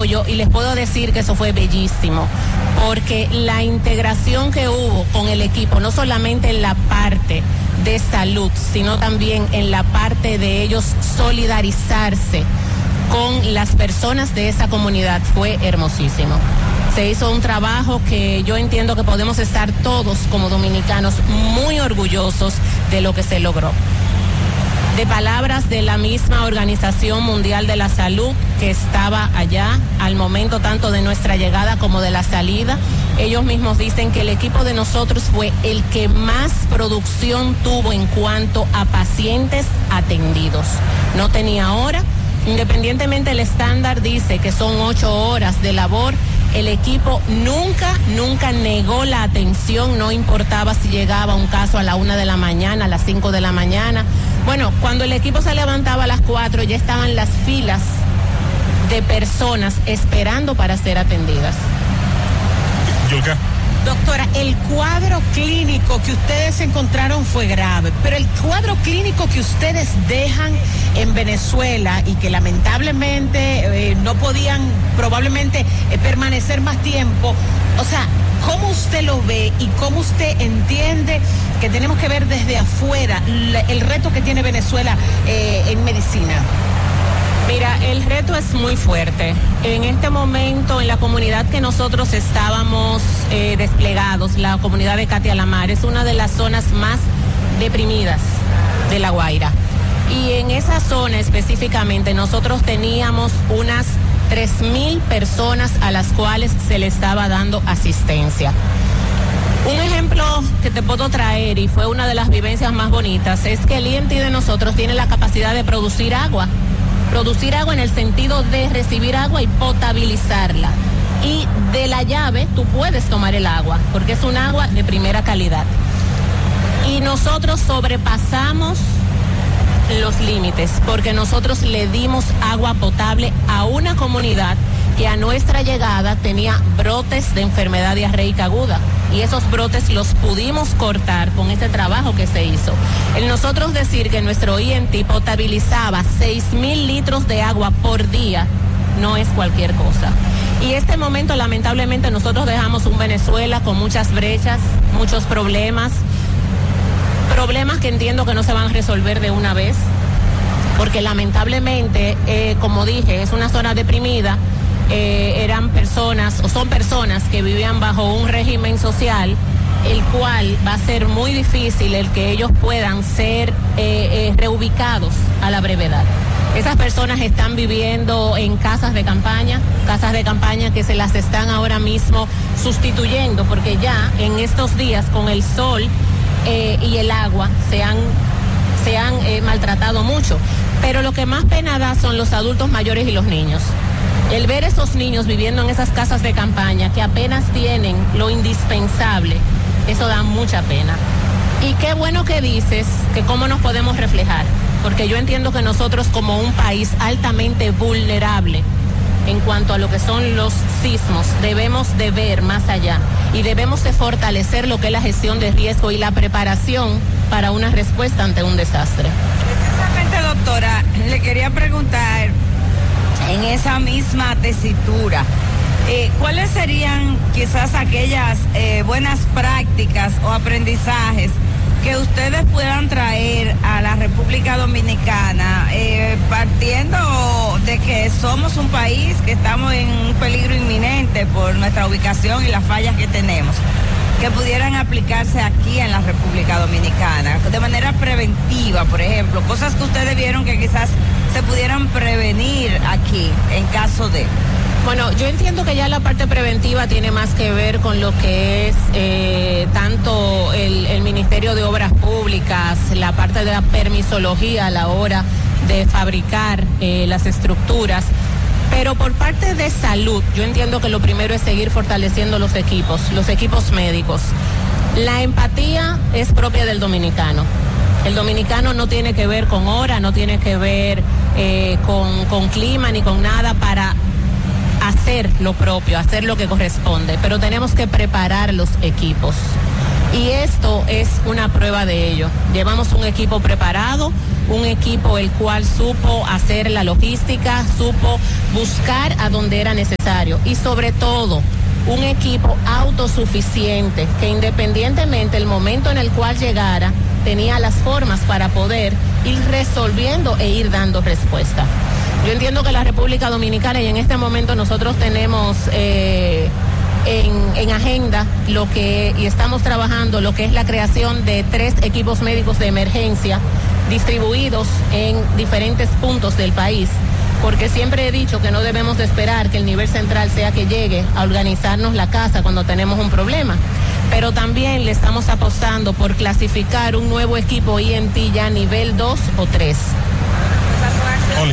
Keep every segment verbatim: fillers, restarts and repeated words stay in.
apoyo y les puedo decir que eso fue bellísimo, porque la integración que hubo con el equipo, no solamente en la parte de salud, sino también en la parte de ellos solidarizarse con las personas de esa comunidad, fue hermosísimo. Se hizo un trabajo que yo entiendo que podemos estar todos como dominicanos muy orgullosos de lo que se logró. De palabras de la misma Organización Mundial de la Salud, que estaba allá al momento tanto de nuestra llegada como de la salida, ellos mismos dicen que el equipo de nosotros fue el que más producción tuvo en cuanto a pacientes atendidos. No tenía hora, independientemente el estándar dice que son ocho horas de labor. El equipo nunca, nunca negó la atención, no importaba si llegaba un caso a la una de la mañana, a las cinco de la mañana. Bueno, cuando el equipo se levantaba a las cuatro, ya estaban las filas de personas esperando para ser atendidas. Yulka. Doctora, el cuadro clínico que ustedes encontraron fue grave, pero el cuadro clínico que ustedes dejan en Venezuela y que lamentablemente eh, no podían probablemente eh, permanecer más tiempo, o sea, ¿cómo usted lo ve y cómo usted entiende que tenemos que ver desde afuera la, el reto que tiene Venezuela eh, en medicina? Mira, el reto es muy fuerte. En este momento, en la comunidad que nosotros estábamos eh, desplegados, la comunidad de Catia La Mar, es una de las zonas más deprimidas de La Guaira. Y en esa zona específicamente nosotros teníamos unas tres mil personas a las cuales se le estaba dando asistencia. Un ejemplo que te puedo traer, y fue una de las vivencias más bonitas, es que el I N T de nosotros tiene la capacidad de producir agua. Producir agua en el sentido de recibir agua y potabilizarla. Y de la llave tú puedes tomar el agua, porque es un agua de primera calidad. Y nosotros sobrepasamos los límites, porque nosotros le dimos agua potable a una comunidad que a nuestra llegada tenía brotes de enfermedad diarreica aguda, y esos brotes los pudimos cortar con este trabajo que se hizo. El nosotros decir que nuestro I N T potabilizaba seis mil litros de agua por día no es cualquier cosa. Y este momento lamentablemente nosotros dejamos un Venezuela con muchas brechas, muchos problemas, problemas que entiendo que no se van a resolver de una vez, porque lamentablemente, eh, como dije, es una zona deprimida. Eh, eran personas o son personas que vivían bajo un régimen social, el cual va a ser muy difícil el que ellos puedan ser eh, eh, reubicados a la brevedad. Esas personas están viviendo en casas de campaña, casas de campaña que se las están ahora mismo sustituyendo, porque ya en estos días con el sol eh, y el agua se han, se han eh, maltratado mucho. Pero lo que más pena da son los adultos mayores y los niños. El ver esos niños viviendo en esas casas de campaña que apenas tienen lo indispensable, eso da mucha pena. Y qué bueno que dices que cómo nos podemos reflejar, porque yo entiendo que nosotros como un país altamente vulnerable en cuanto a lo que son los sismos, debemos de ver más allá y debemos de fortalecer lo que es la gestión de riesgo y la preparación para una respuesta ante un desastre. Precisamente, doctora, le quería preguntar en esa misma tesitura, eh, ¿cuáles serían quizás aquellas eh, buenas prácticas o aprendizajes que ustedes puedan traer a la República Dominicana, eh, partiendo de que somos un país que estamos en un peligro inminente por nuestra ubicación y las fallas que tenemos, que pudieran aplicarse aquí en la República Dominicana, de manera preventiva, por ejemplo, cosas que ustedes vieron que quizás se pudieran prevenir aquí en caso de... Bueno, yo entiendo que ya la parte preventiva tiene más que ver con lo que es eh, tanto el, el Ministerio de Obras Públicas, la parte de la permisología a la hora de fabricar eh, las estructuras. Pero por parte de salud, yo entiendo que lo primero es seguir fortaleciendo los equipos, los equipos médicos. La empatía es propia del dominicano. El dominicano no tiene que ver con hora, no tiene que ver eh, con, con clima ni con nada para hacer lo propio, hacer lo que corresponde. Pero tenemos que preparar los equipos. Y esto es una prueba de ello. Llevamos un equipo preparado, un equipo el cual supo hacer la logística, supo buscar a donde era necesario y sobre todo un equipo autosuficiente que independientemente del momento en el cual llegara, tenía las formas para poder ir resolviendo e ir dando respuesta. Yo entiendo que la República Dominicana, y en este momento nosotros tenemos eh, en, en agenda lo que, y estamos trabajando lo que es la creación de tres equipos médicos de emergencia distribuidos en diferentes puntos del país, porque siempre he dicho que no debemos de esperar que el nivel central sea que llegue a organizarnos la casa cuando tenemos un problema, pero también le estamos apostando por clasificar un nuevo equipo I N T ya nivel dos o tres. Oli.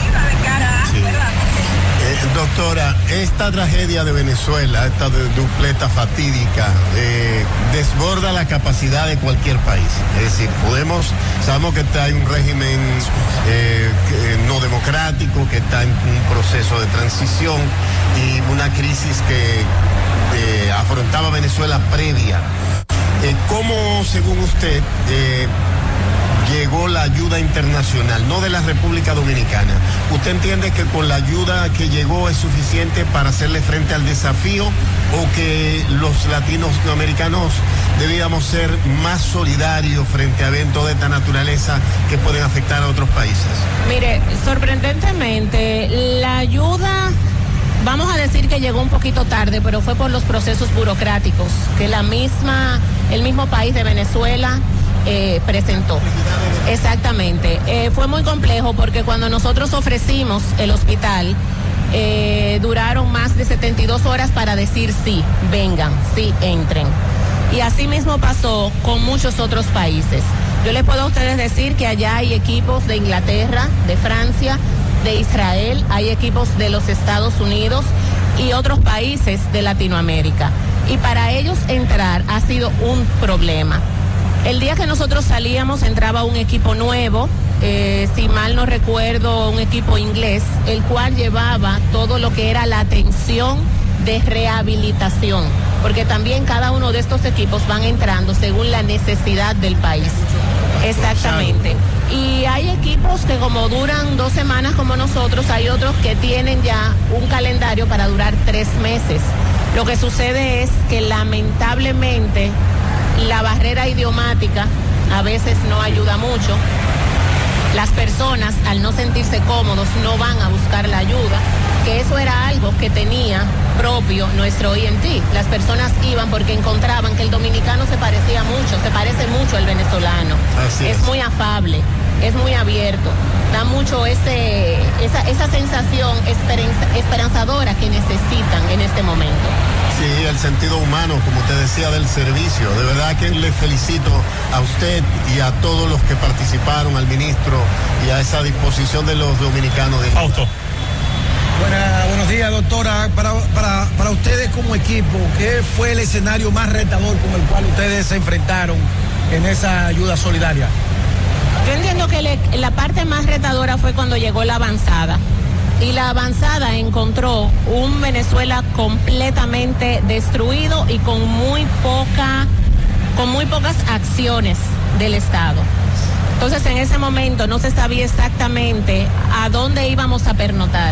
Sí. Eh, doctora, esta tragedia de Venezuela, esta de, dupleta fatídica, eh, desborda la capacidad de cualquier país. Es decir, podemos, sabemos que está en un régimen eh, que, no democrático, que está en un proceso de transición y una crisis que eh, afrontaba Venezuela previa. Eh, ¿Cómo, según usted, eh, llegó la ayuda internacional, no de la República Dominicana? ¿Usted entiende que con la ayuda que llegó es suficiente para hacerle frente al desafío o que los latinoamericanos debíamos ser más solidarios frente a eventos de esta naturaleza que pueden afectar a otros países? Mire, sorprendentemente, la ayuda, vamos a decir que llegó un poquito tarde, pero fue por los procesos burocráticos que la misma, el mismo país de Venezuela Eh, presentó. Exactamente. Eh, fue muy complejo porque cuando nosotros ofrecimos el hospital, eh, duraron más de setenta y dos horas para decir sí, vengan, sí, entren. Y así mismo pasó con muchos otros países. Yo les puedo a ustedes decir que allá hay equipos de Inglaterra, de Francia, de Israel, hay equipos de los Estados Unidos y otros países de Latinoamérica. Y para ellos entrar ha sido un problema. El día que nosotros salíamos entraba un equipo nuevo, eh, si mal no recuerdo, un equipo inglés, el cual llevaba todo lo que era la atención de rehabilitación, porque también cada uno de estos equipos van entrando según la necesidad del país. Exactamente. Y hay equipos que como duran dos semanas como nosotros, hay otros que tienen ya un calendario para durar tres meses. Lo que sucede es que lamentablemente la barrera idiomática a veces no ayuda mucho. Las personas, al no sentirse cómodos, no van a buscar la ayuda, que eso era algo que tenía propio nuestro I N T. Las personas iban porque encontraban que el dominicano se parecía mucho, se parece mucho al venezolano. Así es. Es muy afable, es muy abierto, da mucho ese, esa, esa sensación esperanza, esperanzadora que necesitan en este momento. Sí, el sentido humano, como te decía, del servicio. De verdad que le felicito a usted y a todos los que participaron, al ministro y a esa disposición de los dominicanos. De... Fausto. Buena, buenos días, doctora. Para, para, para ustedes como equipo, ¿qué fue el escenario más retador con el cual ustedes se enfrentaron en esa ayuda solidaria? Yo entiendo que le, la parte más retadora fue cuando llegó la avanzada. Y la avanzada encontró un Venezuela completamente destruido y con muy poca, con muy pocas acciones del Estado. Entonces en ese momento no se sabía exactamente a dónde íbamos a pernotar.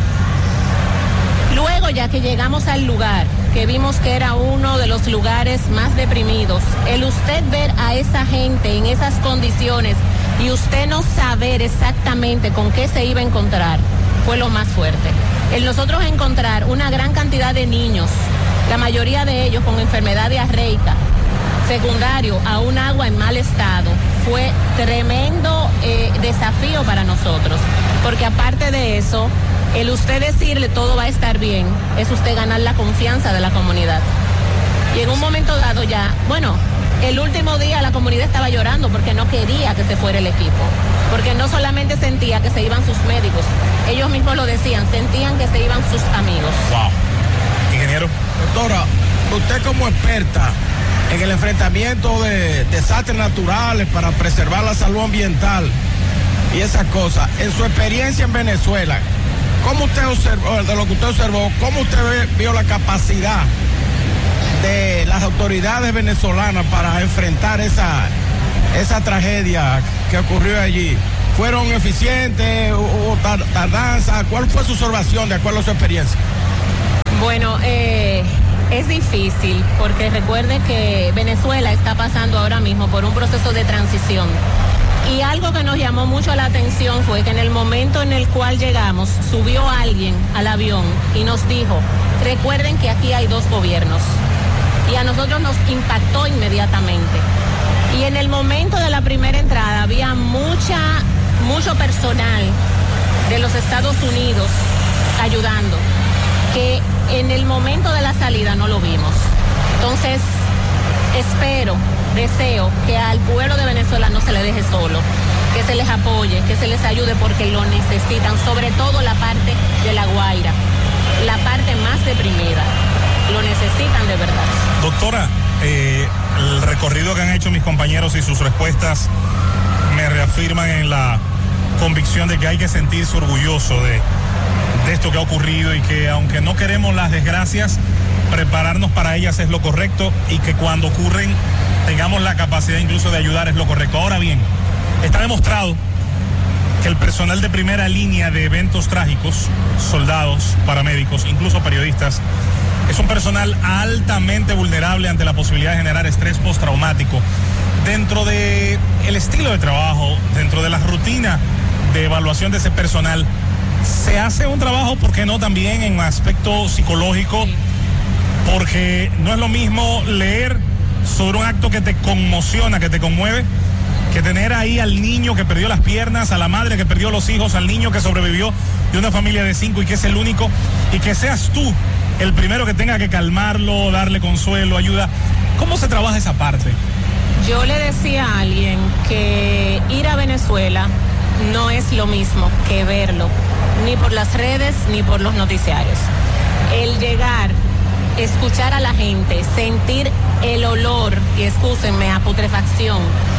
Luego, ya que llegamos al lugar, que vimos que era uno de los lugares más deprimidos, el usted ver a esa gente en esas condiciones y usted no saber exactamente con qué se iba a encontrar, fue lo más fuerte. El nosotros encontrar una gran cantidad de niños, la mayoría de ellos con enfermedad diarreica, secundario a un agua en mal estado, fue tremendo eh, desafío para nosotros, porque aparte de eso, el usted decirle todo va a estar bien, es usted ganar la confianza de la comunidad. Y en un momento dado ya, bueno, el último día la comunidad estaba llorando porque no quería que se fuera el equipo, porque no solamente sentía que se iban sus médicos, ellos mismos lo decían, sentían que se iban sus amigos. Wow. Ingeniero. Doctora, usted como experta en el enfrentamiento de desastres naturales para preservar la salud ambiental y esas cosas, en su experiencia en Venezuela, ¿cómo usted observó, de lo que usted observó, cómo usted vio la capacidad de las autoridades venezolanas para enfrentar esa, esa tragedia que ocurrió allí? ¿Fueron eficientes? ¿Hubo tardanza? ¿Cuál fue su observación de acuerdo a su experiencia? Bueno, eh, es difícil porque recuerde que Venezuela está pasando ahora mismo por un proceso de transición. Y algo que nos llamó mucho la atención fue que en el momento en el cual llegamos, subió alguien al avión y nos dijo, recuerden que aquí hay dos gobiernos. Y a nosotros nos impactó inmediatamente. Y en el momento de la primera entrada había mucha, mucho personal de los Estados Unidos ayudando, que en el momento de la salida no lo vimos. Entonces, espero, deseo que al pueblo de Venezuela no se le deje solo, que se les apoye, que se les ayude porque lo necesitan, sobre todo la parte de La Guaira, la parte más deprimida, lo necesitan de verdad. Doctora, eh, el recorrido que han hecho mis compañeros y sus respuestas me reafirman en la convicción de que hay que sentirse orgulloso de, de esto que ha ocurrido y que aunque no queremos las desgracias, prepararnos para ellas es lo correcto y que cuando ocurren tengamos la capacidad incluso de ayudar es lo correcto. Ahora bien, está demostrado que el personal de primera línea de eventos trágicos, soldados, paramédicos, incluso periodistas, es un personal altamente vulnerable ante la posibilidad de generar estrés postraumático. Dentro de el estilo de trabajo, dentro de la rutina de evaluación de ese personal, se hace un trabajo, ¿por qué no?, también en aspecto psicológico, porque no es lo mismo leer sobre un acto que te conmociona, que te conmueve, que tener ahí al niño que perdió las piernas, a la madre que perdió los hijos, al niño que sobrevivió de una familia de cinco y que es el único, y que seas tú el primero que tenga que calmarlo, darle consuelo, ayuda. ¿Cómo se trabaja esa parte? Yo le decía a alguien que ir a Venezuela no es lo mismo que verlo, ni por las redes ni por los noticiarios. El llegar, escuchar a la gente, sentir el olor, y excúsenme, a putrefacción,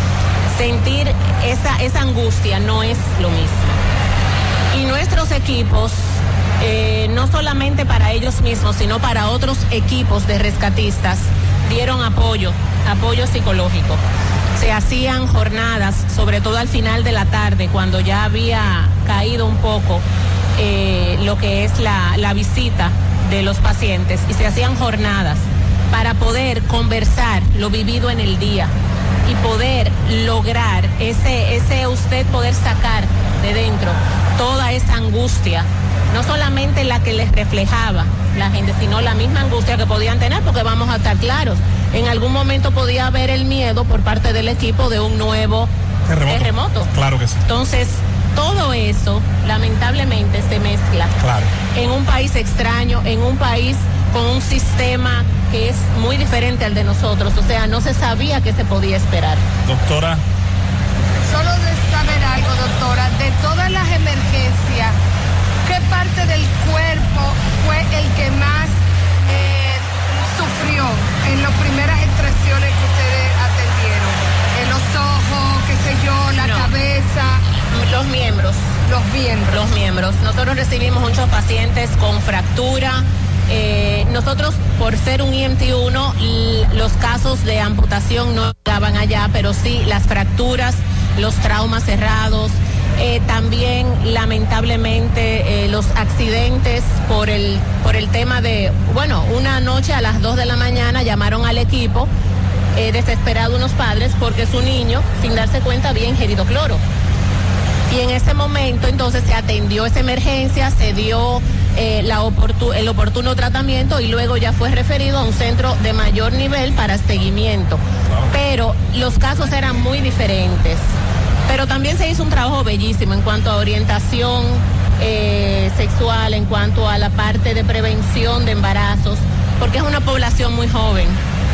sentir esa, esa angustia no es lo mismo. Y nuestros equipos, eh, no solamente para ellos mismos, sino para otros equipos de rescatistas, dieron apoyo, apoyo psicológico. Se hacían jornadas, sobre todo al final de la tarde, cuando ya había caído un poco eh, lo que es la, la visita de los pacientes, y se hacían jornadas para poder conversar lo vivido en el día y poder lograr ese, ese usted poder sacar de dentro toda esa angustia, no solamente la que les reflejaba la gente, sino la misma angustia que podían tener, porque vamos a estar claros, en algún momento podía haber el miedo por parte del equipo de un nuevo terremoto. terremoto. Claro que sí. Entonces, todo eso lamentablemente se mezcla claro. en un país extraño, en un país con un sistema que es muy diferente al de nosotros, o sea, no se sabía qué se podía esperar. Doctora. Solo de saber algo, doctora, de todas las emergencias, ¿qué parte del cuerpo fue el que más eh, sufrió en las primeras extracciones que ustedes atendieron? En los ojos, qué sé yo, la no. cabeza. Los miembros. Los miembros. Los miembros. Nosotros recibimos muchos pacientes con fractura. Eh, nosotros, por ser un I M T uno, los casos de amputación no llegaban allá, pero sí las fracturas, los traumas cerrados, eh, también lamentablemente eh, los accidentes por el, por el tema de, bueno, una noche a las dos de la mañana llamaron al equipo, eh, desesperado unos padres porque su niño, sin darse cuenta, había ingerido cloro. Y en ese momento entonces se atendió esa emergencia, se dio eh, la oportun- el oportuno tratamiento y luego ya fue referido a un centro de mayor nivel para seguimiento. Pero los casos eran muy diferentes. Pero también se hizo un trabajo bellísimo en cuanto a orientación eh, sexual, en cuanto a la parte de prevención de embarazos, porque es una población muy joven.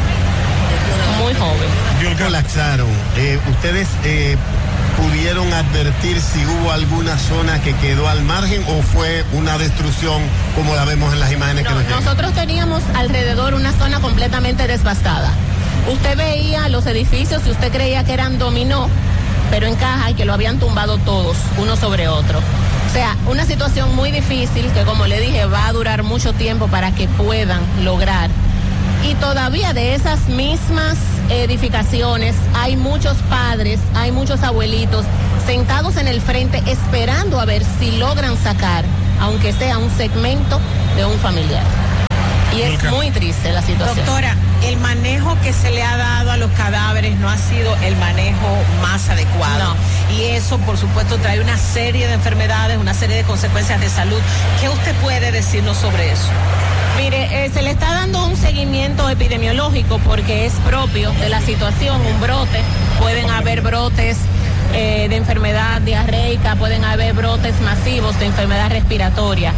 Muy joven. Colapsaron. Eh, ustedes eh, pudieron advertir si hubo alguna zona que quedó al margen o fue una destrucción como la vemos en las imágenes No, que nos llegan. nosotros teníamos alrededor una zona completamente devastada. Usted veía los edificios y usted creía que eran dominó, pero en caja, y que lo habían tumbado todos, uno sobre otro. O sea, una situación muy difícil que, como le dije, va a durar mucho tiempo para que puedan lograr Y todavía de esas mismas edificaciones hay muchos padres, hay muchos abuelitos sentados en el frente esperando a ver si logran sacar, aunque sea un segmento de un familiar. Y es Milka. muy triste la situación. Doctora, el manejo que se le ha dado a los cadáveres no ha sido el manejo más adecuado. No. Y eso, por supuesto, trae una serie de enfermedades, una serie de consecuencias de salud. ¿Qué usted puede decirnos sobre eso? Mire, eh, se le está dando un seguimiento epidemiológico porque es propio de la situación, un brote. Pueden haber brotes eh, de enfermedad diarreica, pueden haber brotes masivos de enfermedad respiratoria.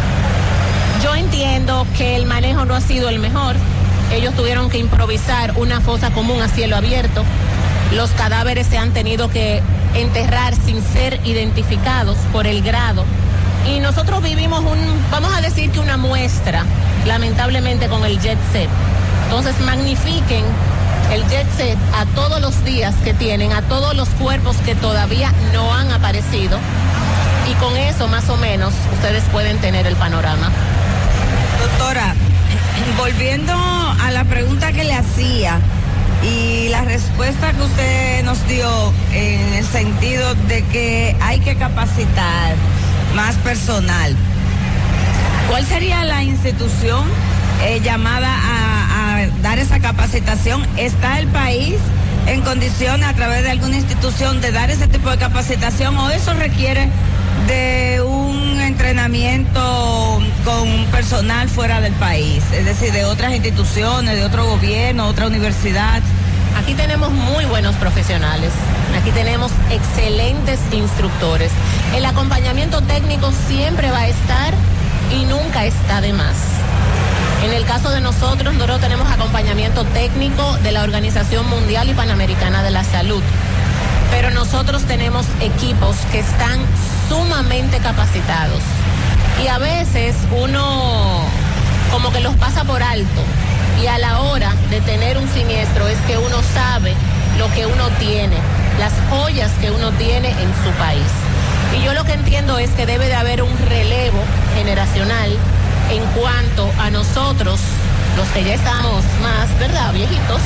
Yo entiendo que el manejo no ha sido el mejor. Ellos tuvieron que improvisar una fosa común a cielo abierto. Los cadáveres se han tenido que enterrar sin ser identificados por el grado. Y nosotros vivimos un, vamos a decir que una muestra, lamentablemente, con el jet set. Entonces magnifiquen el jet set a todos los días que tienen, a todos los cuerpos que todavía no han aparecido. Y con eso, más o menos, ustedes pueden tener el panorama. Doctora, volviendo a la pregunta que le hacía y la respuesta que usted nos dio en el sentido de que hay que capacitar más personal, ¿cuál sería la institución eh, llamada a, a dar esa capacitación? ¿Está el país en condiciones a través de alguna institución de dar ese tipo de capacitación o eso requiere de un entrenamiento con personal fuera del país, es decir, de otras instituciones, de otro gobierno, otra universidad? Aquí tenemos muy buenos profesionales, aquí tenemos excelentes instructores. El acompañamiento técnico siempre va a estar y nunca está de más. En el caso de nosotros, nosotros tenemos acompañamiento técnico de la Organización Mundial y Panamericana de la Salud, pero nosotros tenemos equipos que están sumamente capacitados y a veces uno como que los pasa por alto y a la hora de tener un siniestro es que uno sabe lo que uno tiene, las joyas que uno tiene en su país. Y yo lo que entiendo es que debe de haber un relevo generacional en cuanto a nosotros, los que ya estamos más, ¿verdad?, viejitos,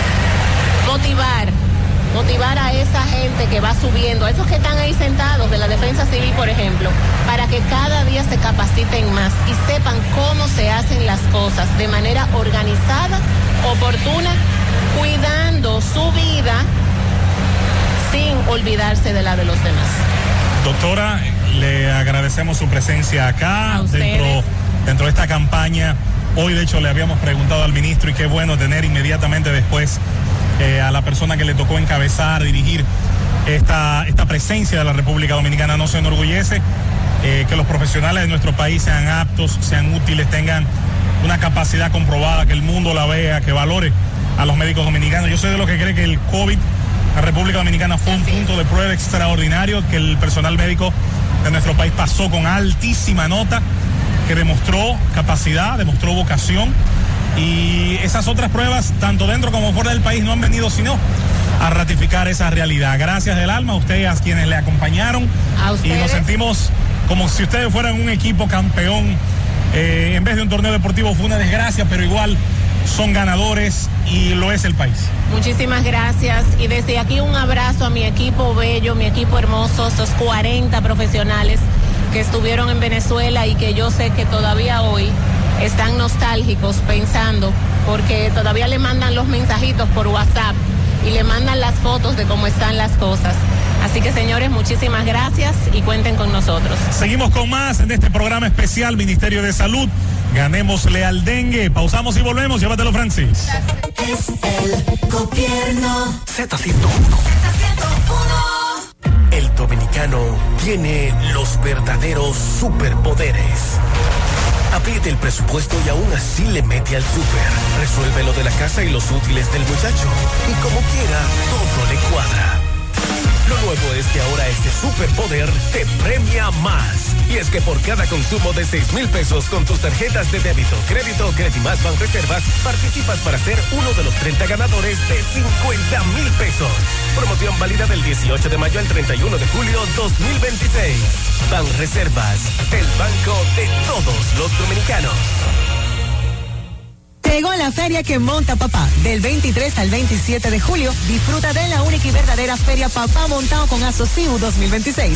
motivar motivar a esa gente que va subiendo, a esos que están ahí sentados de la defensa civil, por ejemplo, para que cada día se capaciten más y sepan cómo se hacen las cosas de manera organizada, oportuna, cuidando su vida sin olvidarse de la de los demás. Doctora, le agradecemos su presencia acá A ustedes. dentro, dentro de esta campaña. Hoy, de hecho, le habíamos preguntado al ministro y qué bueno tener inmediatamente después Eh, a la persona que le tocó encabezar, dirigir esta, esta presencia de la República Dominicana. No se enorgullece eh, que los profesionales de nuestro país sean aptos, sean útiles, tengan una capacidad comprobada, que el mundo la vea, que valore a los médicos dominicanos. Yo soy de los que cree que el COVID, la República Dominicana, fue un punto de prueba extraordinario, que el personal médico de nuestro país pasó con altísima nota, que demostró capacidad, demostró vocación. Y esas otras pruebas, tanto dentro como fuera del país, no han venido sino a ratificar esa realidad. Gracias del alma a ustedes, a quienes le acompañaron. A ustedes. Y nos sentimos como si ustedes fueran un equipo campeón. Eh, en vez de un torneo deportivo fue una desgracia, pero igual son ganadores y lo es el país. Muchísimas gracias y desde aquí un abrazo a mi equipo bello, mi equipo hermoso, esos cuarenta profesionales que estuvieron en Venezuela y que yo sé que todavía hoy están nostálgicos pensando, porque todavía le mandan los mensajitos por WhatsApp y le mandan las fotos de cómo están las cosas. Así que, señores, muchísimas gracias y cuenten con nosotros. Seguimos con más en este programa especial Ministerio de Salud. Ganémosle al dengue. Pausamos y volvemos. Llévatelo, Francis. Es el gobierno. Z ciento uno. Z ciento uno. El dominicano tiene los verdaderos superpoderes. Apriete el presupuesto y aún así le mete al súper. Resuelve lo de la casa y los útiles del muchacho. Y como quiera, todo le cuadra. Lo nuevo es que ahora este superpoder te premia más. Y es que por cada consumo de seis mil pesos con tus tarjetas de débito, crédito o Credimás Banreservas, participas para ser uno de los treinta ganadores de cincuenta mil pesos. Promoción válida del dieciocho de mayo al treinta y uno de julio dos mil veintiséis. Banreservas, el banco de todos los dominicanos. Llegó la feria que monta papá. Del veintitrés al veintisiete de julio, disfruta de la única y verdadera Feria Papá montado con Asociu dos mil veintiséis.